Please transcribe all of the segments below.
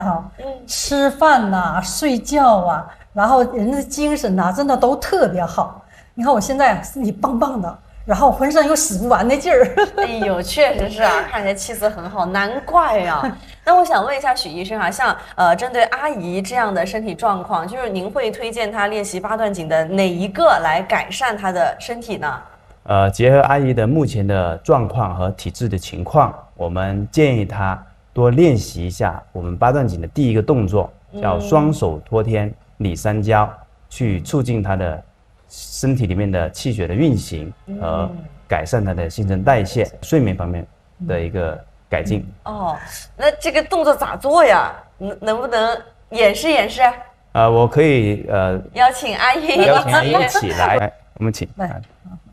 啊，吃饭呐、睡觉啊，然后人的精神呐、真的都特别好。你看我现在身体棒棒的，然后浑身有使不完的劲儿。 哎呦，确实是啊，看起来气色很好，难怪啊。那我想问一下许医生啊，像针对阿姨这样的身体状况，就是您会推荐她练习八段锦的哪一个来改善她的身体呢？ 结合阿姨的目前的状况和体质的情况，我们建议她多练习一下我们八段锦的第一个动作，叫双手托天理三焦，去促进她的身体里面的气血的运行和改善她的新陈代谢、睡眠方面的一个改进。 哦，那这个动作咋做呀？能不能演示演示？ 我可以邀请阿姨一起来，我们请来。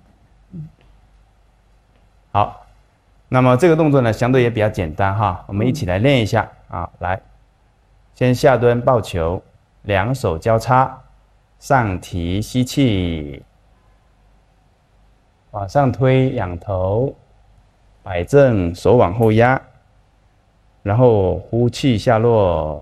好，那么这个动作呢，相对也比较简单哈，我们一起来练一下啊。来，先下蹲抱球，两手交叉，上提吸气，往上推仰头，摆正，手往后压，然后呼气下落，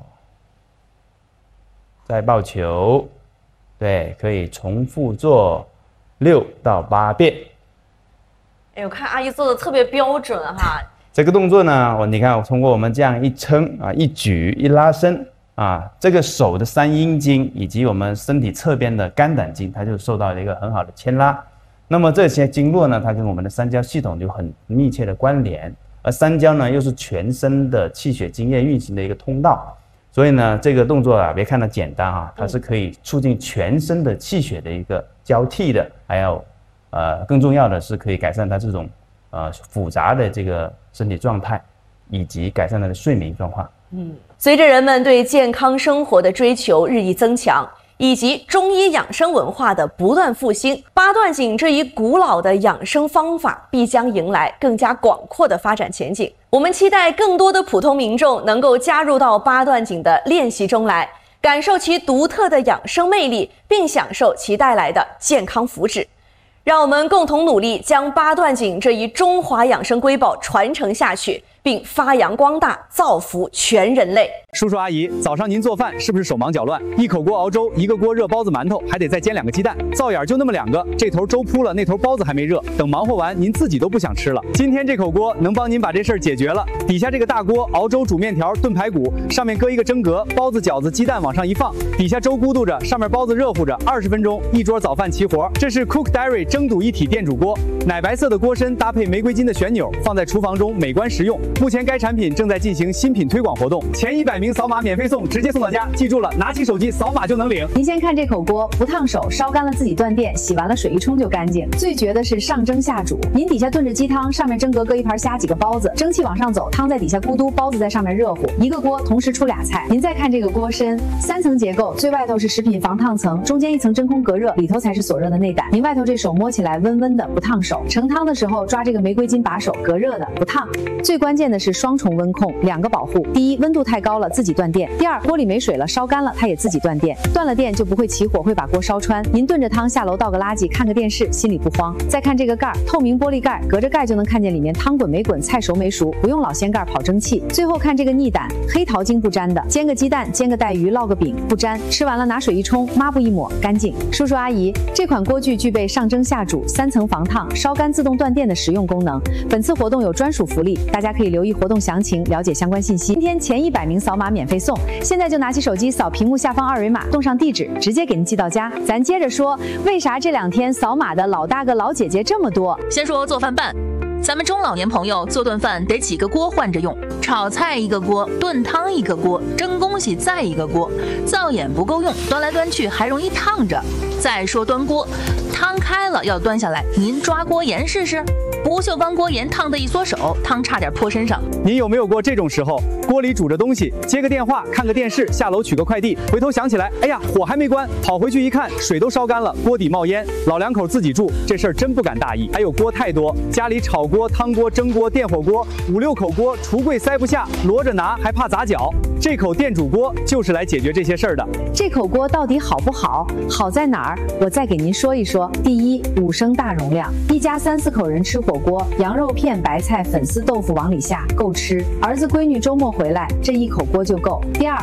再抱球，对，可以重复做6到8遍。 哎，我看阿姨做的特别标准哈。 这个动作呢，你看，通过我们这样一撑啊、一举、一拉伸啊，这个手的三阴经以及我们身体侧边的肝胆经，它就受到了一个很好的牵拉。那么这些经络呢，它跟我们的三焦系统就很密切的关联，而三焦呢，又是全身的气血津液运行的一个通道。所以呢，这个动作啊，别看它简单啊，它是可以促进全身的气血的一个交替的，还有更重要的是可以改善它这种复杂的这个身体状态，以及改善它的睡眠状况。 随着人们对健康生活的追求日益增强，以及中医养生文化的不断复兴，八段锦这一古老的养生方法必将迎来更加广阔的发展前景。我们期待更多的普通民众能够加入到八段锦的练习中来，感受其独特的养生魅力，并享受其带来的健康福祉。让我们共同努力，将八段锦这一中华养生瑰宝传承下去，并发扬光大，造福全人类。 叔叔阿姨，早上您做饭是不是手忙脚乱？一口锅熬粥，一个锅热包子馒头，还得再煎2个鸡蛋，灶眼就那么2个，这头粥铺了，那头包子还没热，等忙活完，您自己都不想吃了。今天这口锅能帮您把这事儿解决了。底下这个大锅熬粥、煮面条、炖排骨，上面搁一个蒸格，包子、饺子、鸡蛋往上一放，底下粥咕嘟着，上面包子热乎着，20分钟一桌早饭齐活。这是 Cook Diary 蒸笃一体电煮锅，奶白色的锅身搭配玫瑰金的旋钮，放在厨房中美观实用。目前该产品正在进行新品推广活动，前100名扫码免费送，直接送到家。记住了，拿起手机扫码就能领。 您先看这口锅，不烫手，烧干了自己断电，洗完了水一冲就干净。最绝的是上蒸下煮，您底下炖着鸡汤，上面蒸格搁一盘虾几个包子，蒸汽往上走，汤在底下咕嘟，包子在上面热乎，一个锅同时出2菜。您再看这个锅身，3层结构，最外头是食品防烫层，中间一层真空隔热，里头才是锁热的内胆。您外头这手摸起来温温的，不烫手。盛汤的时候抓这个玫瑰金把手，隔热的，不烫。最关键的是双重温控，2个保护。第一，温度太高了自己断电；第二，锅里没水了，烧干了它也自己断电。断了电就不会起火，会把锅烧穿。您炖着汤下楼倒个垃圾，看个电视，心里不慌。再看这个盖儿，透明玻璃盖，隔着盖就能看见里面汤滚没滚，菜熟没熟，不用老掀盖跑蒸汽。最后看这个逆胆，黑桃精不沾的，煎个鸡蛋，煎个带鱼，烙个饼不沾。吃完了拿水一冲，抹布一抹，干净。叔叔阿姨，这款锅具具备上蒸下煮、3层防烫、烧干自动断电的实用功能。本次活动有专属福利，大家可以留意活动详情，了解相关信息。今天前100名扫码免费送，现在就拿起手机扫屏幕下方2维码，动上地址，直接给您寄到家。咱接着说，为啥这2天扫码的老大哥老姐姐这么多？ 先说做饭办。咱们中老年朋友做顿饭得几个锅换着用，炒菜一个锅，炖汤一个锅，蒸东西再一个锅，灶眼不够用，端来端去还容易烫着。再说端锅，汤开了要端下来，您抓锅沿试试。不锈钢锅沿烫得一缩手，汤差点泼身上。 您有没有过这种时候？锅里煮着东西，接个电话，看个电视，下楼取个快递，回头想起来，哎呀，火还没关，跑回去一看，水都烧干了，锅底冒烟。老两口自己住，这事儿真不敢大意。还有锅太多，家里炒锅、汤锅、蒸锅、电火锅，5、6口锅，橱柜塞不下，摞着拿还怕砸脚。这口电煮锅就是来解决这些事儿的。 这口锅到底好不好？好在哪儿？我再给您说一说。第一，5升大容量，一家3、4口人吃火锅，羊肉片、白菜、粉丝、豆腐往里下，够吃。儿子闺女周末回来，这一口锅就够。第二，